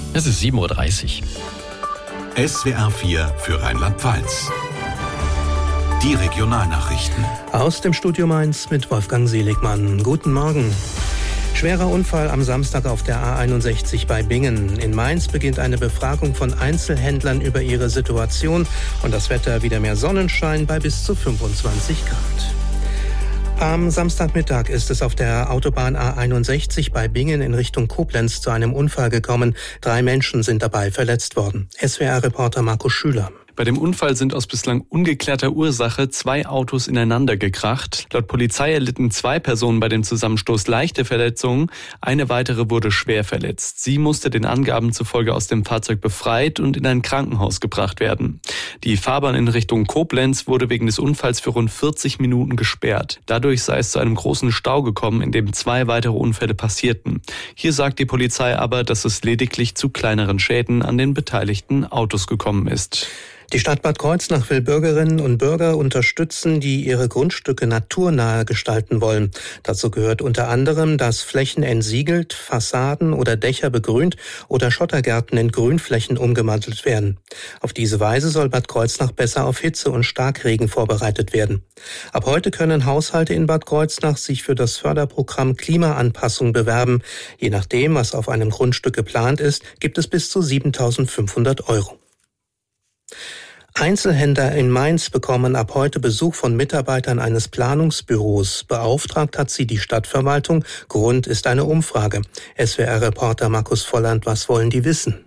Es ist 7:30 Uhr. SWR 4 für Rheinland-Pfalz. Die Regionalnachrichten. Aus dem Studio Mainz mit Wolfgang Seligmann. Guten Morgen. Schwerer Unfall am Samstag auf der A61 bei Bingen. In Mainz beginnt eine Befragung von Einzelhändlern über ihre Situation und das Wetter wieder mehr Sonnenschein bei bis zu 25 Grad. Am Samstagmittag ist es auf der Autobahn A61 bei Bingen in Richtung Koblenz zu einem Unfall gekommen. 3 Menschen sind dabei verletzt worden. SWR-Reporter Markus Schüler. Bei dem Unfall sind aus bislang ungeklärter Ursache 2 Autos ineinander gekracht. Laut Polizei erlitten 2 Personen bei dem Zusammenstoß leichte Verletzungen. Eine weitere wurde schwer verletzt. Sie musste den Angaben zufolge aus dem Fahrzeug befreit und in ein Krankenhaus gebracht werden. Die Fahrbahn in Richtung Koblenz wurde wegen des Unfalls für rund 40 Minuten gesperrt. Dadurch sei es zu einem großen Stau gekommen, in dem 2 weitere Unfälle passierten. Hier sagt die Polizei aber, dass es lediglich zu kleineren Schäden an den beteiligten Autos gekommen ist. Die Stadt Bad Kreuznach will Bürgerinnen und Bürger unterstützen, die ihre Grundstücke naturnahe gestalten wollen. Dazu gehört unter anderem, dass Flächen entsiegelt, Fassaden oder Dächer begrünt oder Schottergärten in Grünflächen umgewandelt werden. Auf diese Weise soll Bad Kreuznach besser auf Hitze und Starkregen vorbereitet werden. Ab heute können Haushalte in Bad Kreuznach sich für das Förderprogramm Klimaanpassung bewerben. Je nachdem, was auf einem Grundstück geplant ist, gibt es bis zu 7.500 €. Einzelhändler in Mainz bekommen ab heute Besuch von Mitarbeitern eines Planungsbüros. Beauftragt hat sie die Stadtverwaltung. Grund ist eine Umfrage. SWR-Reporter Markus Volland, was wollen die wissen?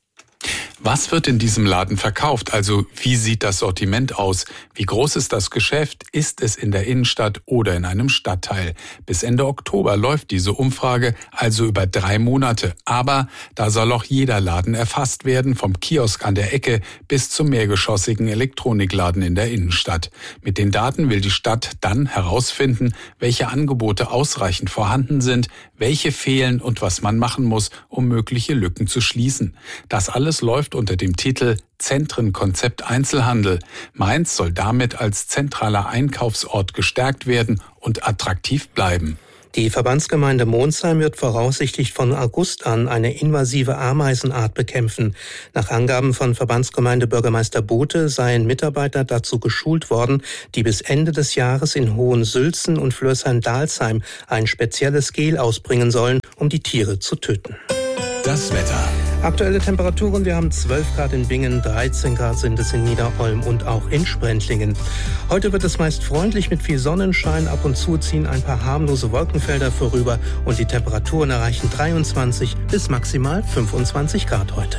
Was wird in diesem Laden verkauft? Also wie sieht das Sortiment aus? Wie groß ist das Geschäft? Ist es in der Innenstadt oder in einem Stadtteil? Bis Ende Oktober läuft diese Umfrage, also über 3 Monate. Aber da soll auch jeder Laden erfasst werden, vom Kiosk an der Ecke bis zum mehrgeschossigen Elektronikladen in der Innenstadt. Mit den Daten will die Stadt dann herausfinden, welche Angebote ausreichend vorhanden sind, welche fehlen und was man machen muss, um mögliche Lücken zu schließen. Das alles läuft unter dem Titel Zentrenkonzept Einzelhandel. Mainz soll damit als zentraler Einkaufsort gestärkt werden und attraktiv bleiben. Die Verbandsgemeinde Monsheim wird voraussichtlich von August an eine invasive Ameisenart bekämpfen. Nach Angaben von Verbandsgemeindebürgermeister Bothe seien Mitarbeiter dazu geschult worden, die bis Ende des Jahres in Hohensülzen und Flörsheim-Dalsheim ein spezielles Gel ausbringen sollen, um die Tiere zu töten. Das Wetter. Aktuelle Temperaturen, wir haben 12 Grad in Bingen, 13 Grad sind es in Niederolm und auch in Sprendlingen. Heute wird es meist freundlich mit viel Sonnenschein, ab und zu ziehen ein paar harmlose Wolkenfelder vorüber und die Temperaturen erreichen 23 bis maximal 25 Grad heute.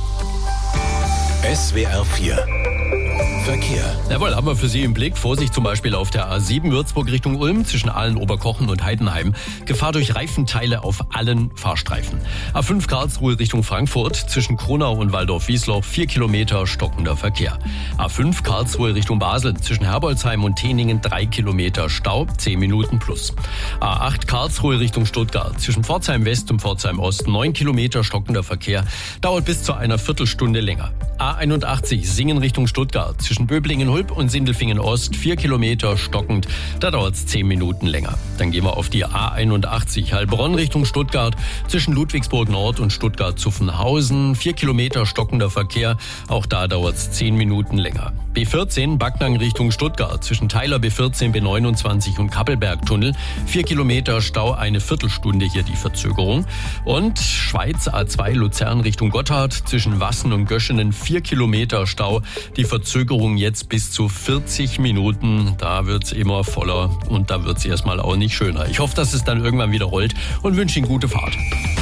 SWR 4 Verkehr. Jawohl, haben wir für Sie im Blick. Vorsicht zum Beispiel auf der A7 Würzburg Richtung Ulm zwischen Aalen, Oberkochen und Heidenheim. Gefahr durch Reifenteile auf allen Fahrstreifen. A5 Karlsruhe Richtung Frankfurt zwischen Kronau und Waldorf-Wiesloch 4 Kilometer stockender Verkehr. A5 Karlsruhe Richtung Basel zwischen Herbolzheim und Teningen 3 Kilometer Stau, 10 Minuten plus. A8 Karlsruhe Richtung Stuttgart zwischen Pforzheim West und Pforzheim Ost 9 Kilometer stockender Verkehr, dauert bis zu einer Viertelstunde länger. A81 Singen Richtung Stuttgart zwischen Böblingen-Hulb und Sindelfingen-Ost 4 Kilometer stockend, da dauert es 10 Minuten länger. Dann gehen wir auf die A81 Heilbronn Richtung Stuttgart zwischen Ludwigsburg-Nord und Stuttgart-Zuffenhausen 4 Kilometer stockender Verkehr, auch da dauert es 10 Minuten länger. B14 Backnang Richtung Stuttgart zwischen Theiler B14, B29 und Kappelbergtunnel 4 Kilometer Stau, eine Viertelstunde hier die Verzögerung. Und Schweiz A2 Luzern Richtung Gotthard zwischen Wassen und Göschenen 4 Kilometer Stau, die Verzögerung jetzt bis zu 40 Minuten. Da wird's immer voller und da wird's erstmal auch nicht schöner. Ich hoffe, dass es dann irgendwann wieder rollt und wünsche Ihnen gute Fahrt.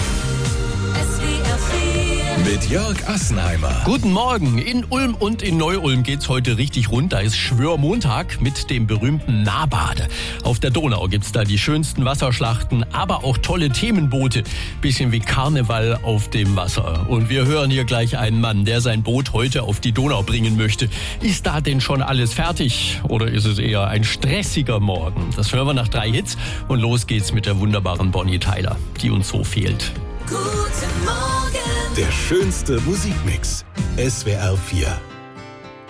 Mit Jörg Assenheimer. Guten Morgen. In Ulm und in Neu-Ulm geht's heute richtig rund. Da ist Schwörmontag mit dem berühmten Nahbade. Auf der Donau gibt's da die schönsten Wasserschlachten, aber auch tolle Themenboote. Bisschen wie Karneval auf dem Wasser. Und wir hören hier gleich einen Mann, der sein Boot heute auf die Donau bringen möchte. Ist da denn schon alles fertig? Oder ist es eher ein stressiger Morgen? Das hören wir nach 3 Hits. Und los geht's mit der wunderbaren Bonnie Tyler, die uns so fehlt. Guten Morgen. Der schönste Musikmix. SWR 4.